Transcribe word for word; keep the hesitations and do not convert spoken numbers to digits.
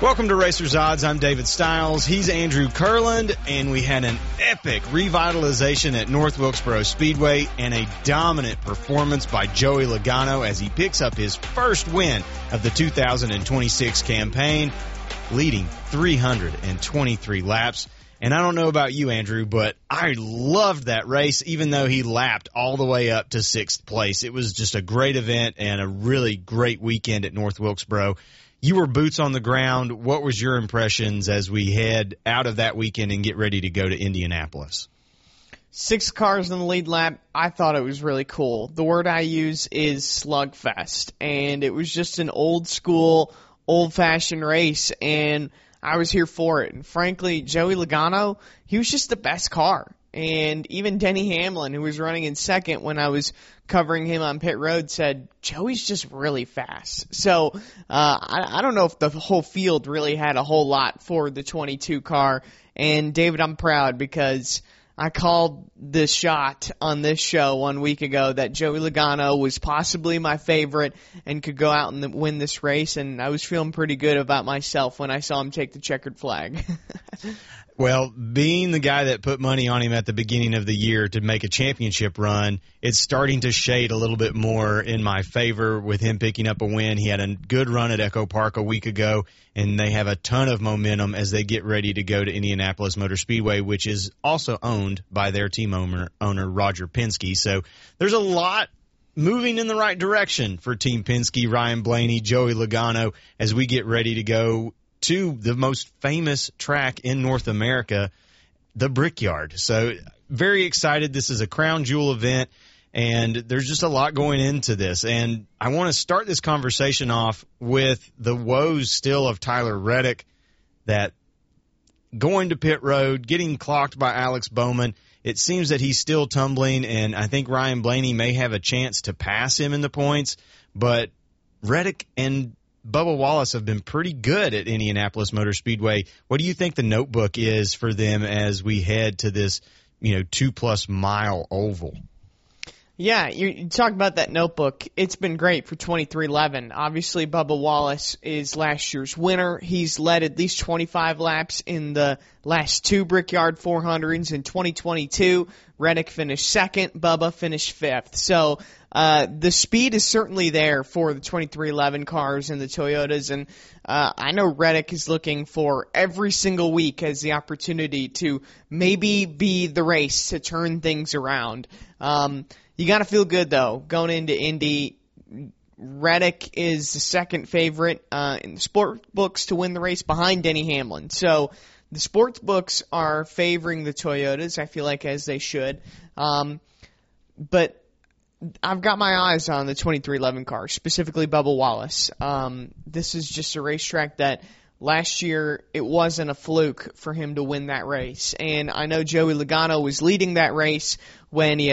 Welcome to Racers Odds. I'm David Stiles. He's Andrew Kurland, and we had an epic revitalization at North Wilkesboro Speedway and a dominant performance by Joey Logano as he picks up his first win of the two thousand twenty-six campaign, leading three hundred twenty-three laps. And I don't know about you, Andrew, but I loved that race, even though he lapped all the way up to sixth place. It was just a great event and a really great weekend at North Wilkesboro. You were boots on the ground. What was your impressions as we head out of that weekend and get ready to go to Indianapolis? Six cars in the lead lap. I thought it was really cool. The word I use is slugfest, and it was just an old school, old-fashioned race, and I was here for it. And frankly, Joey Logano, he was just the best car. And even Denny Hamlin, who was running in second when I was covering him on pit road, said, Joey's just really fast. So uh, I, I don't know if the whole field really had a whole lot for the twenty-two car. And, David, I'm proud because I called the shot on this show one week ago that Joey Logano was possibly my favorite and could go out and win this race. And I was feeling pretty good about myself when I saw him take the checkered flag. Well, being the guy that put money on him at the beginning of the year to make a championship run, it's starting to shade a little bit more in my favor with him picking up a win. He had a good run at Echo Park a week ago, and they have a ton of momentum as they get ready to go to Indianapolis Motor Speedway, which is also owned by their team owner, owner Roger Penske. So there's a lot moving in the right direction for Team Penske, Ryan Blaney, Joey Logano, as we get ready to go to the most famous track in North America, the Brickyard. So very excited. This is a crown jewel event, and there's just a lot going into this. And I want to start this conversation off with the woes still of Tyler Reddick, that going to pit road, getting clocked by Alex Bowman. It seems that he's still tumbling, and I think Ryan Blaney may have a chance to pass him in the points, but Reddick and Bubba Wallace have been pretty good at Indianapolis Motor Speedway. What do you think the notebook is for them as we head to this, you know, two-plus mile oval? Yeah, you, you talk about that notebook. It's been great for twenty-three eleven. Obviously, Bubba Wallace is last year's winner. He's led at least twenty-five laps in the last two Brickyard four hundreds. In twenty twenty-two, Reddick finished second, Bubba finished fifth. So uh, the speed is certainly there for the twenty-three eleven cars and the Toyotas. And uh, I know Reddick is looking for every single week as the opportunity to maybe be the race to turn things around. Um, You got to feel good, though, going into Indy. Reddick is the second favorite uh, in the sport books to win the race behind Denny Hamlin. So the sports books are favoring the Toyotas, I feel like, as they should. Um, but I've got my eyes on the twenty-three eleven car, specifically Bubba Wallace. Um, this is just a racetrack that last year it wasn't a fluke for him to win that race. And I know Joey Logano was leading that race when he had